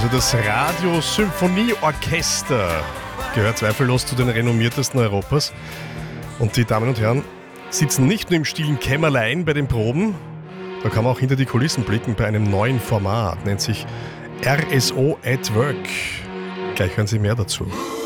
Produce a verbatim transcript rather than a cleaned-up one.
Also das Radio-Symphonie-Orchester gehört zweifellos zu den renommiertesten Europas. Und die Damen und Herren sitzen nicht nur im stillen Kämmerlein bei den Proben, da kann man auch hinter die Kulissen blicken bei einem neuen Format, nennt sich R S O at Work. Gleich hören Sie mehr dazu.